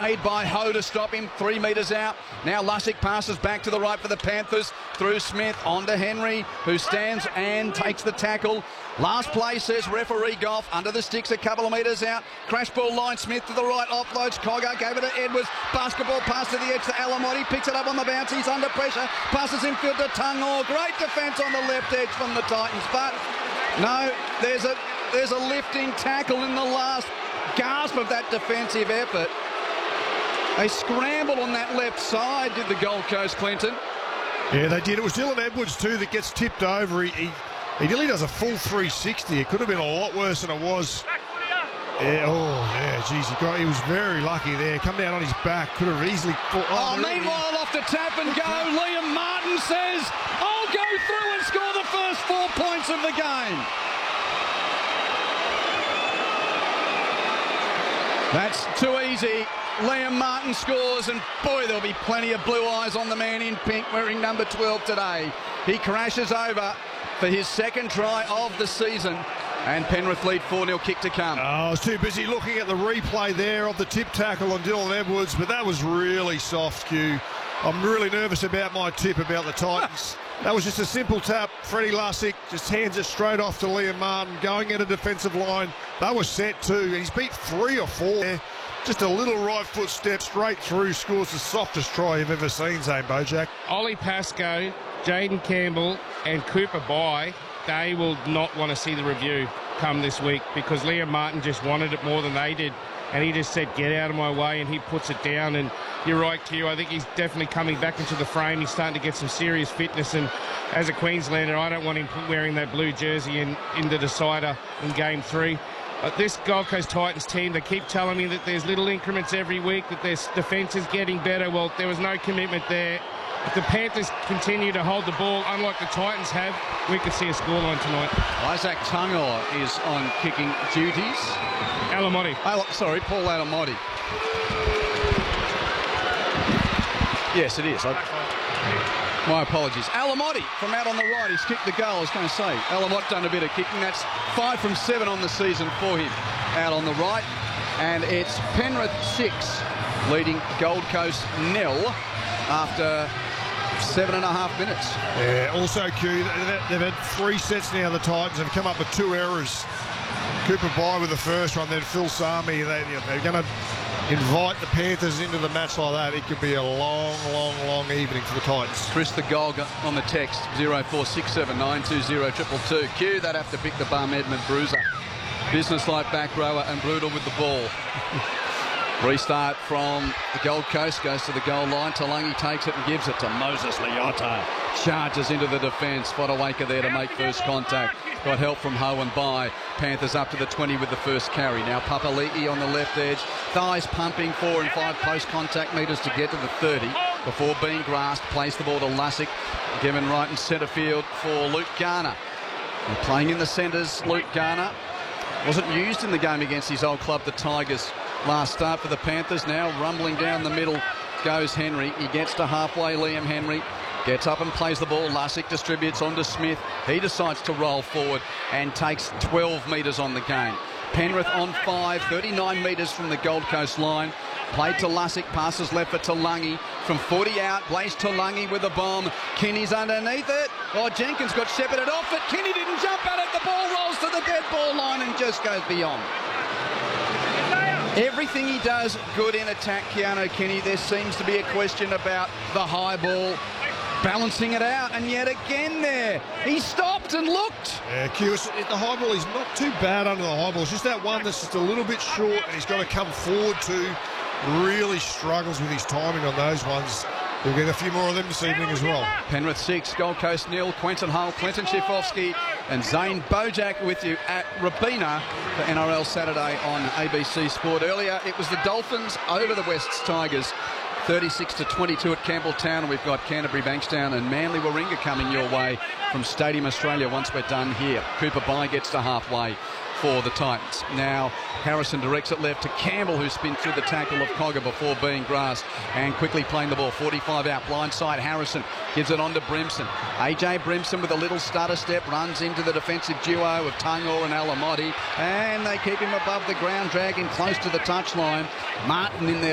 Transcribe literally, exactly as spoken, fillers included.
made by Ho to stop him three metres out. Now Lussick passes back to the right for the Panthers, through Smith, on to Henry, who stands and takes the tackle. Last play, says referee Goff, under the sticks a couple of metres out. Crash ball line, Smith to the right, offloads, Cogger, gave it to Edwards. Basketball pass to the edge to Alamotti, picks it up on the bounce, he's under pressure, passes infield to Tungor. Great defence on the left edge from the Titans, but no, there's a, there's a lifting tackle in the last gasp of that defensive effort. They scrambled on that left side, did the Gold Coast, Clinton. Yeah, they did. It was Dylan Edwards, too, that gets tipped over. He, he, he nearly does a full three sixty. It could have been a lot worse than it was. Yeah, oh, yeah, geez, he, got, he was very lucky there. Come down on his back, could have easily... Oh, oh meanwhile, off the tap and go, Liam Martin says, I'll go through and score the first four points of the game. That's too easy. Liam Martin scores, and boy, there'll be plenty of blue eyes on the man in pink wearing number twelve today. He crashes over for his second try of the season, and Penrith lead four nil, kick to come. Oh, I was too busy looking at the replay there of the tip tackle on Dylan Edwards, but that was really soft, Q. I'm really nervous about my tip about the Titans. That was just a simple tap. Freddie Lussick just hands it straight off to Liam Martin, going at a defensive line. That was set too. He's beat three or four there. Just a little right foot step straight through, scores the softest try you've ever seen, Zane Bojack. Ollie Pascoe, Jaden Campbell and Cooper Bye, they will not want to see the review come this week, because Liam Martin just wanted it more than they did, and he just said, get out of my way, and he puts it down. And you're right, Q, I think he's definitely coming back into the frame. He's starting to get some serious fitness, and as a Queenslander, I don't want him wearing that blue jersey in, in the decider in game three. Uh, this Gold Coast Titans team, they keep telling me that there's little increments every week, that their defence is getting better. Well, there was no commitment there. If the Panthers continue to hold the ball, unlike the Titans have, we could see a scoreline tonight. Isaac Tungor is on kicking duties. Alamotti. Oh, sorry, Paul Alamotti. Yes, it is. I, my apologies. Alamotti from out on the right. He's kicked the goal, I was going to say. Alamotti done a bit of kicking. That's five from seven on the season for him out on the right. And it's Penrith six, leading Gold Coast nil after seven and a half minutes. Yeah, also, Q, they've had three sets now, the Titans have come up with two errors. Cooper Bye with the first one, then Phil Sami. They, they're going to invite the Panthers into the match like that. It could be a long, long, long evening for the Titans. Chris the goal on the text, zero four six seven nine two zero two two two. Q, they'd have to pick the bum, Edmund Bruiser. Business-like back rower and brutal with the ball. Restart from the Gold Coast, goes to the goal line. Talangi takes it and gives it to Moses Leota. Charges into the defence. Fodawaker there to make first contact. Got help from Ho and Bye. Panthers up to the twenty with the first carry. Now Papali'i on the left edge. Thighs pumping, four and five post contact metres to get to the thirty before being grasped. Plays the ball to Lussick. Given right in centre field for Luke Garner. And playing in the centres, Luke Garner wasn't used in the game against his old club, the Tigers. Last start for the Panthers. Now rumbling down the middle goes Henry. He gets to halfway, Liam Henry. Gets up and plays the ball. Lussick distributes onto Smith. He decides to roll forward and takes twelve metres on the game. Penrith on five, thirty-nine metres from the Gold Coast line. Played to Lussick, passes left for Talangi. From forty out, plays Talangi with a bomb. Kinney's underneath it. Oh, Jenkins got shepherded off it. Kinney didn't jump at it. The ball rolls to the dead ball line and just goes beyond. Everything he does good in attack, Keanu Kinney. There seems to be a question about the high ball, balancing it out, and yet again there, he stopped and looked. Yeah, Q, the high ball, he's not too bad under the high ball. It's just that one that's just a little bit short, and he's got to come forward to. Really struggles with his timing on those ones. We'll get a few more of them this evening as well. Penrith six, Gold Coast nil. Quentin Hull, Clinton Schifofsky and Zane Bojack with you at Robina for N R L Saturday on A B C Sport. Earlier, it was the Dolphins over the Wests Tigers, thirty-six to twenty-two at Campbelltown. And we've got Canterbury Bankstown and Manly Warringah coming your way from Stadium Australia once we're done here. Cooper Bye gets to halfway for the Titans. Now Harrison directs it left to Campbell, who spins through the tackle of Cogger before being grasped and quickly playing the ball. forty-five out, blindside. Harrison gives it on to Brimson. A J Brimson with a little stutter step runs into the defensive duo of Tungor and Alamotti, and they keep him above the ground, dragging close to the touchline. Martin in there